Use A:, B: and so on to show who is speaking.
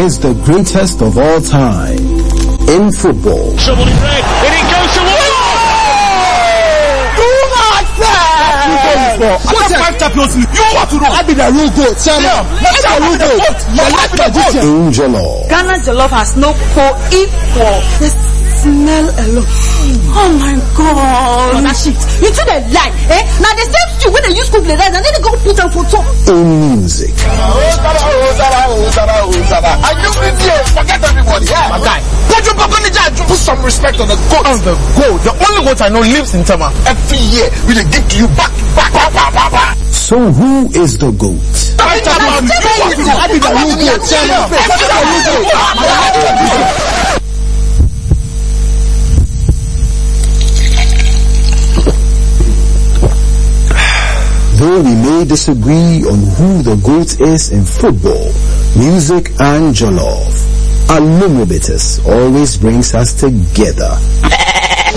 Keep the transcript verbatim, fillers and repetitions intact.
A: is the greatest of all time in football?
B: Someone in red, and it goes to wall!
C: Do not fair!
B: What's five champions league? You want to know?
C: I be the real goat. Tell me. What's the real goat? Your life magician.
A: In Jollof.
D: Ghana Jollof has no co-equal. The smell alone. Oh my God.
E: Oh, that shit. You took the lie, eh? Now the same stew when they use cook the rice and then they go put them for top.
A: In music.
C: Are you with you? Forget everybody. Yeah. My guy. Put some respect on the goat. On the goat. The only goat I know lives in Tama. Every year we dey give to you back, back, back, back, back, back.
A: So who is the GOAT?
C: I be the real goat.
A: Though we may disagree on who the GOAT is in football, music and jollof, Alumobitis always brings us together.